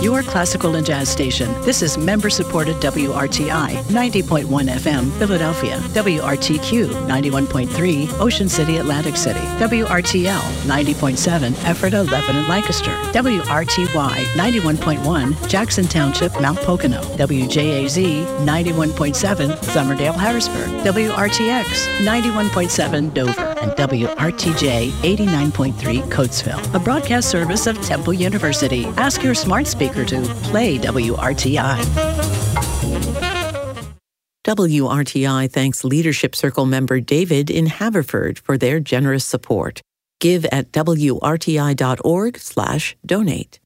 your classical and jazz station. This is member-supported WRTI 90.1 FM, Philadelphia. WRTQ 91.3, Ocean City, Atlantic City. WRTL 90.7, Ephrata, Lebanon, Lancaster. WRTY 91.1, Jackson Township, Mount Pocono. WJAZ 91.7, Somerdale, Harrisburg. WRTX 91.7, Dover. And WRTJ 89.3, Coatesville. A broadcast service of Temple University. Ask your smart speaker to play WRTI. WRTI thanks Leadership Circle member David in Haverford for their generous support. Give at WRTI.org/donate.